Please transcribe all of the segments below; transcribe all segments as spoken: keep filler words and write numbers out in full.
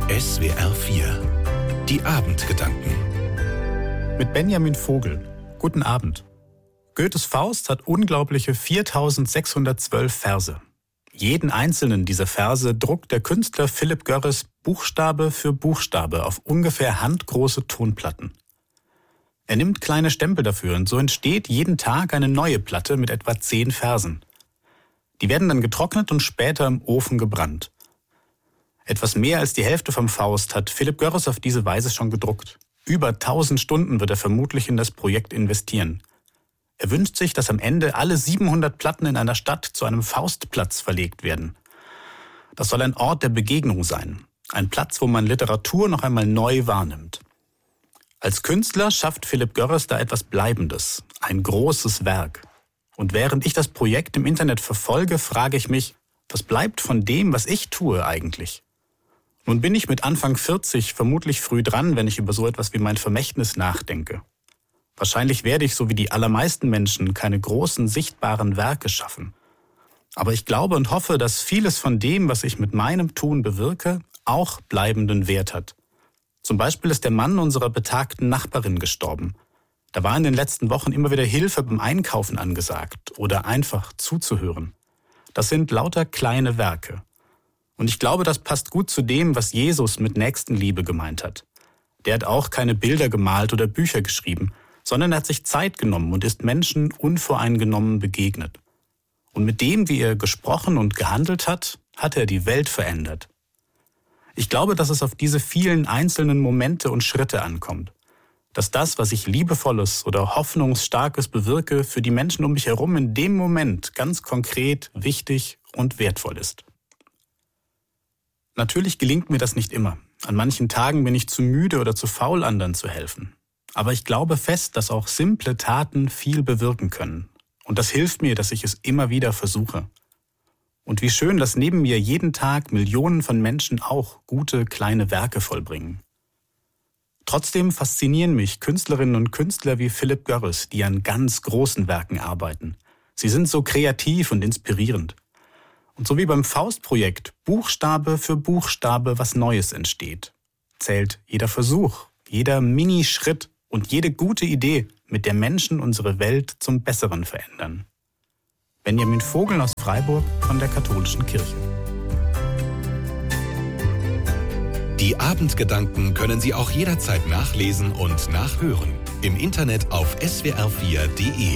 S W R vier. Die Abendgedanken. Mit Benjamin Vogel. Guten Abend. Goethes Faust hat unglaubliche viertausendsechshundertzwölf Verse. Jeden einzelnen dieser Verse druckt der Künstler Philipp Görres Buchstabe für Buchstabe auf ungefähr handgroße Tonplatten. Er nimmt kleine Stempel dafür und so entsteht jeden Tag eine neue Platte mit etwa zehn Versen. Die werden dann getrocknet und später im Ofen gebrannt. Etwas mehr als die Hälfte vom Faust hat Philipp Görres auf diese Weise schon gedruckt. Über tausend Stunden wird er vermutlich in das Projekt investieren. Er wünscht sich, dass am Ende alle siebenhundert Platten in einer Stadt zu einem Faustplatz verlegt werden. Das soll ein Ort der Begegnung sein. Ein Platz, wo man Literatur noch einmal neu wahrnimmt. Als Künstler schafft Philipp Görres da etwas Bleibendes, ein großes Werk. Und während ich das Projekt im Internet verfolge, frage ich mich, was bleibt von dem, was ich tue eigentlich? Nun bin ich mit Anfang vierzig vermutlich früh dran, wenn ich über so etwas wie mein Vermächtnis nachdenke. Wahrscheinlich werde ich, so wie die allermeisten Menschen, keine großen, sichtbaren Werke schaffen. Aber ich glaube und hoffe, dass vieles von dem, was ich mit meinem Tun bewirke, auch bleibenden Wert hat. Zum Beispiel ist der Mann unserer betagten Nachbarin gestorben. Da war in den letzten Wochen immer wieder Hilfe beim Einkaufen angesagt oder einfach zuzuhören. Das sind lauter kleine Werke. Und ich glaube, das passt gut zu dem, was Jesus mit Nächstenliebe gemeint hat. Der hat auch keine Bilder gemalt oder Bücher geschrieben, sondern er hat sich Zeit genommen und ist Menschen unvoreingenommen begegnet. Und mit dem, wie er gesprochen und gehandelt hat, hat er die Welt verändert. Ich glaube, dass es auf diese vielen einzelnen Momente und Schritte ankommt. Dass das, was ich Liebevolles oder Hoffnungsstarkes bewirke, für die Menschen um mich herum in dem Moment ganz konkret, wichtig und wertvoll ist. Natürlich gelingt mir das nicht immer. An manchen Tagen bin ich zu müde oder zu faul, anderen zu helfen. Aber ich glaube fest, dass auch simple Taten viel bewirken können. Und das hilft mir, dass ich es immer wieder versuche. Und wie schön, dass neben mir jeden Tag Millionen von Menschen auch gute, kleine Werke vollbringen. Trotzdem faszinieren mich Künstlerinnen und Künstler wie Philipp Görres, die an ganz großen Werken arbeiten. Sie sind so kreativ und inspirierend. Und so wie beim Faust-Projekt Buchstabe für Buchstabe was Neues entsteht, zählt jeder Versuch, jeder Minischritt und jede gute Idee, mit der Menschen unsere Welt zum Besseren verändern. Benjamin Vogel aus Freiburg von der Katholischen Kirche. Die Abendgedanken können Sie auch jederzeit nachlesen und nachhören. Im Internet auf S W R vier Punkt de.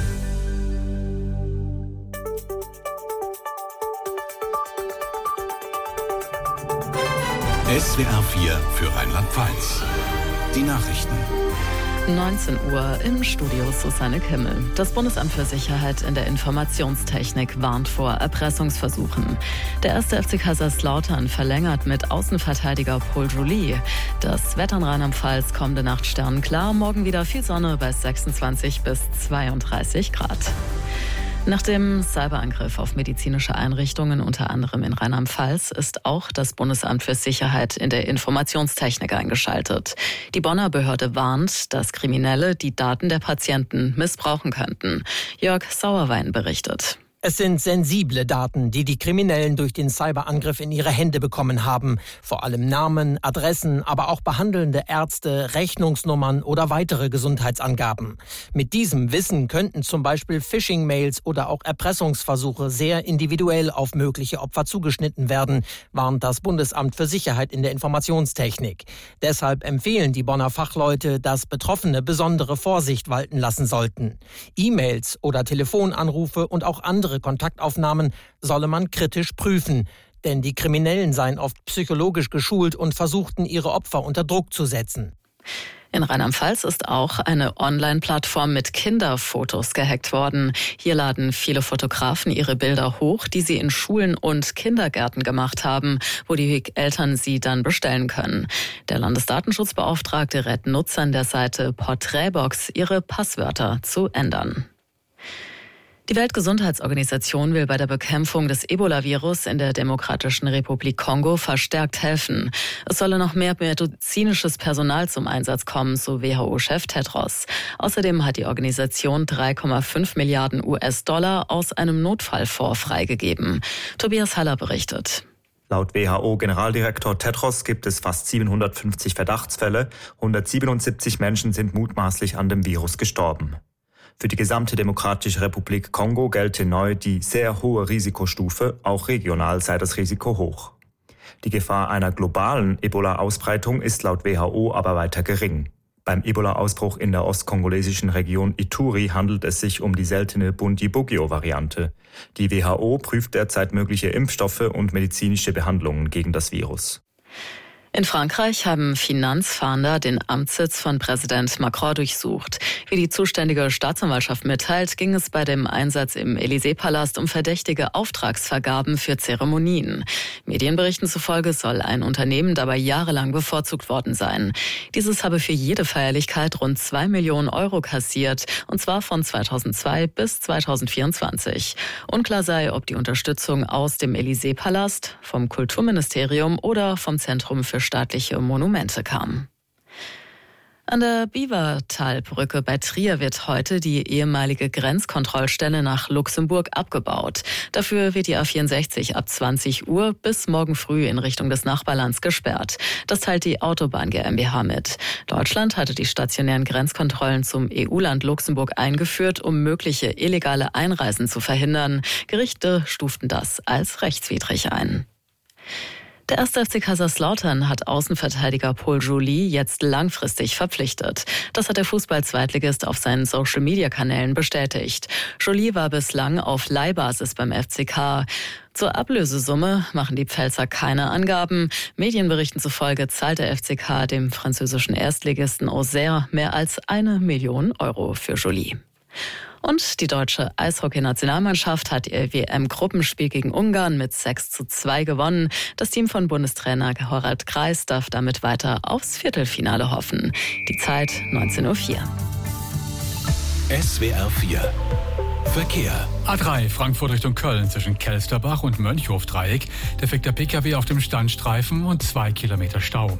S W R vier für Rheinland-Pfalz. Die Nachrichten. neunzehn Uhr im Studio Susanne Kimmel. Das Bundesamt für Sicherheit in der Informationstechnik warnt vor Erpressungsversuchen. Der erste F C Kaiserslautern verlängert mit Außenverteidiger Paul Joly. Das Wetter in Rheinland-Pfalz kommende Nacht sternklar, morgen wieder viel Sonne bei sechsundzwanzig bis zweiunddreißig Grad. Nach dem Cyberangriff auf medizinische Einrichtungen, unter anderem in Rheinland-Pfalz, ist auch das Bundesamt für Sicherheit in der Informationstechnik eingeschaltet. Die Bonner Behörde warnt, dass Kriminelle die Daten der Patienten missbrauchen könnten. Jörg Sauerwein berichtet. Es sind sensible Daten, die die Kriminellen durch den Cyberangriff in ihre Hände bekommen haben. Vor allem Namen, Adressen, aber auch behandelnde Ärzte, Rechnungsnummern oder weitere Gesundheitsangaben. Mit diesem Wissen könnten zum Beispiel Phishing-Mails oder auch Erpressungsversuche sehr individuell auf mögliche Opfer zugeschnitten werden, warnt das Bundesamt für Sicherheit in der Informationstechnik. Deshalb empfehlen die Bonner Fachleute, dass Betroffene besondere Vorsicht walten lassen sollten. E-Mails oder Telefonanrufe und auch andere Kontaktaufnahmen solle man kritisch prüfen, denn die Kriminellen seien oft psychologisch geschult und versuchten, ihre Opfer unter Druck zu setzen. In Rheinland-Pfalz ist auch eine Online-Plattform mit Kinderfotos gehackt worden. Hier laden viele Fotografen ihre Bilder hoch, die sie in Schulen und Kindergärten gemacht haben, wo die Eltern sie dann bestellen können. Der Landesdatenschutzbeauftragte rät Nutzern der Seite Porträtbox, ihre Passwörter zu ändern. Die Weltgesundheitsorganisation will bei der Bekämpfung des Ebola-Virus in der Demokratischen Republik Kongo verstärkt helfen. Es solle noch mehr medizinisches Personal zum Einsatz kommen, so W H O-Chef Tedros. Außerdem hat die Organisation drei Komma fünf Milliarden U S-Dollar aus einem Notfallfonds freigegeben. Tobias Haller berichtet. Laut W H O-Generaldirektor Tedros gibt es fast siebenhundertfünfzig Verdachtsfälle, hundertsiebenundsiebzig Menschen sind mutmaßlich an dem Virus gestorben. Für die gesamte Demokratische Republik Kongo gelte neu die sehr hohe Risikostufe, auch regional sei das Risiko hoch. Die Gefahr einer globalen Ebola-Ausbreitung ist laut W H O aber weiter gering. Beim Ebola-Ausbruch in der ostkongolesischen Region Ituri handelt es sich um die seltene Bundibugyo-Variante. Die W H O prüft derzeit mögliche Impfstoffe und medizinische Behandlungen gegen das Virus. In Frankreich haben Finanzfahnder den Amtssitz von Präsident Macron durchsucht. Wie die zuständige Staatsanwaltschaft mitteilt, ging es bei dem Einsatz im Élysée-Palast um verdächtige Auftragsvergaben für Zeremonien. Medienberichten zufolge soll ein Unternehmen dabei jahrelang bevorzugt worden sein. Dieses habe für jede Feierlichkeit rund zwei Millionen Euro kassiert, und zwar von zweitausendzwei bis zweitausendvierundzwanzig. Unklar sei, ob die Unterstützung aus dem Élysée-Palast, vom Kulturministerium oder vom Zentrum für staatliche Monumente kam. An der Biebertalbrücke bei Trier wird heute die ehemalige Grenzkontrollstelle nach Luxemburg abgebaut. Dafür wird die A vierundsechzig ab zwanzig Uhr bis morgen früh in Richtung des Nachbarlands gesperrt. Das teilt die Autobahn GmbH mit. Deutschland hatte die stationären Grenzkontrollen zum E U-Land Luxemburg eingeführt, um mögliche illegale Einreisen zu verhindern. Gerichte stuften das als rechtswidrig ein. Der erste F C Kaiserslautern hat Außenverteidiger Paul Joly jetzt langfristig verpflichtet. Das hat der Fußball-Zweitligist auf seinen Social-Media-Kanälen bestätigt. Joly war bislang auf Leihbasis beim F C K. Zur Ablösesumme machen die Pfälzer keine Angaben. Medienberichten zufolge zahlt der F C K dem französischen Erstligisten Auxerre mehr als eine Million Euro für Joly. Und die deutsche Eishockey-Nationalmannschaft hat ihr W M-Gruppenspiel gegen Ungarn mit sechs zu zwei gewonnen. Das Team von Bundestrainer Harald Kreis darf damit weiter aufs Viertelfinale hoffen. Die Zeit neunzehn Uhr vier. S W R vier Verkehr. A drei Frankfurt Richtung Köln zwischen Kelsterbach und Mönchhof-Dreieck. Da fährt der Pkw auf dem Standstreifen und zwei Kilometer Stau.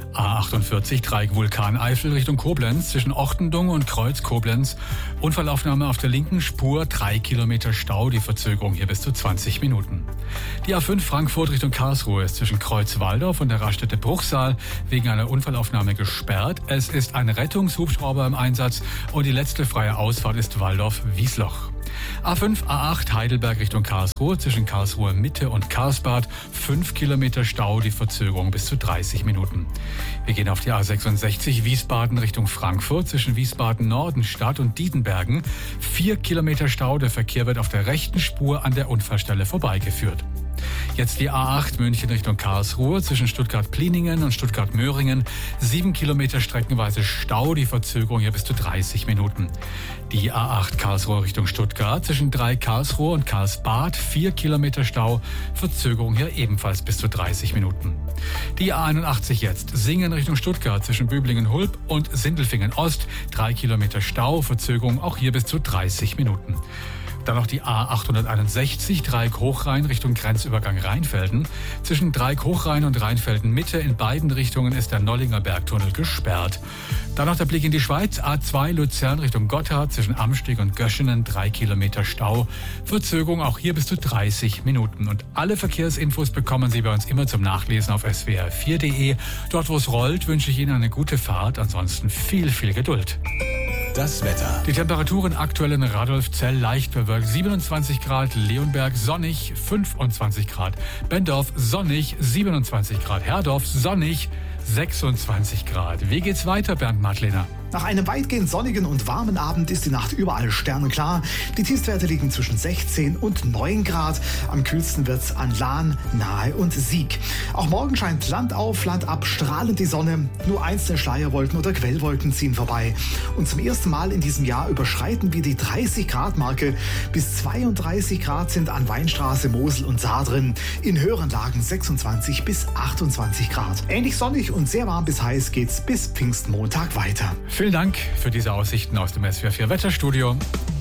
A achtundvierzig Dreieck Vulkaneifel Richtung Koblenz zwischen Ochtendung und Kreuz Koblenz. Unfallaufnahme auf der linken Spur, drei Kilometer Stau, die Verzögerung hier bis zu zwanzig Minuten. Die A fünf Frankfurt Richtung Karlsruhe ist zwischen Kreuz Waldorf und der Raststätte Bruchsal wegen einer Unfallaufnahme gesperrt. Es ist ein Rettungshubschrauber im Einsatz und die letzte freie Ausfahrt ist Waldorf-Wiesloch. A fünf A acht Heidelberg Richtung Karlsruhe zwischen Karlsruhe Mitte und Karlsbad. fünf Kilometer Stau, die Verzögerung bis zu dreißig Minuten. Wir gehen auf die A sechsundsechzig Wiesbaden Richtung Frankfurt zwischen Wiesbaden Nordenstadt und Dietenbergen. vier Kilometer Stau, der Verkehr wird auf der rechten Spur an der Unfallstelle vorbeigeführt. Jetzt die A acht München Richtung Karlsruhe zwischen Stuttgart-Pliningen und Stuttgart-Möhringen. sieben Kilometer streckenweise Stau, die Verzögerung hier bis zu dreißig Minuten. Die A acht Karlsruhe Richtung Stuttgart zwischen drei Karlsruhe und Karlsbad. vier Kilometer Stau, Verzögerung hier ebenfalls bis zu dreißig Minuten. Die A einundachtzig jetzt Singen Richtung Stuttgart zwischen Böblingen-Hulb und Sindelfingen Ost. drei Kilometer Stau, Verzögerung auch hier bis zu dreißig Minuten. Dann noch die A achthunderteinundsechzig Dreieck Hochrhein Richtung Grenzübergang Rheinfelden. Zwischen Dreieck Hochrhein und Rheinfelden Mitte in beiden Richtungen ist der Nollinger Bergtunnel gesperrt. Dann noch der Blick in die Schweiz. A zwei Luzern Richtung Gotthard zwischen Amsteg und Göschenen. drei Kilometer Stau. Verzögerung auch hier bis zu dreißig Minuten. Und alle Verkehrsinfos bekommen Sie bei uns immer zum Nachlesen auf S W R vier punkt de. Dort, wo es rollt, wünsche ich Ihnen eine gute Fahrt. Ansonsten viel, viel Geduld. Das Wetter. Die Temperaturen aktuell in Radolfzell leicht bewölkt, siebenundzwanzig Grad, Leonberg sonnig, fünfundzwanzig Grad, Bendorf sonnig, siebenundzwanzig Grad, Herdorf sonnig, sechsundzwanzig Grad. Wie geht's weiter, Bernd Madlener? Nach einem weitgehend sonnigen und warmen Abend ist die Nacht überall sternenklar. Die Tiefstwerte liegen zwischen sechzehn und neun Grad. Am kühlsten wird's an Lahn, Nahe und Sieg. Auch morgen scheint Land auf, Land ab strahlend die Sonne. Nur einzelne Schleierwolken oder Quellwolken ziehen vorbei. Und zum ersten Mal in diesem Jahr überschreiten wir die dreißig Grad Marke. Bis zweiunddreißig Grad sind an Weinstraße, Mosel und Saar drin. In höheren Lagen sechsundzwanzig bis achtundzwanzig Grad. Ähnlich sonnig und sehr warm bis heiß geht's bis Pfingstmontag weiter. Vielen Dank für diese Aussichten aus dem S W R vier Wetterstudio.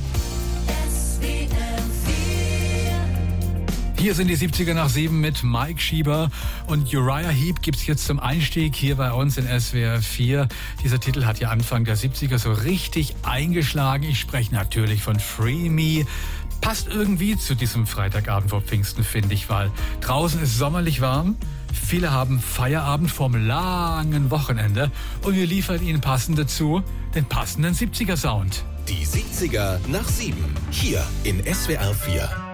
Hier sind die siebziger nach sieben mit Mike Schieber und Uriah Heep gibt's jetzt zum Einstieg hier bei uns in S W R vier. Dieser Titel hat ja Anfang der siebziger so richtig eingeschlagen. Ich spreche natürlich von Free Me. Passt irgendwie zu diesem Freitagabend vor Pfingsten, finde ich, weil draußen ist sommerlich warm. Viele haben Feierabend vom langen Wochenende und wir liefern ihnen passend dazu den passenden siebziger Sound. Die siebziger nach sieben. Hier in S W R vier.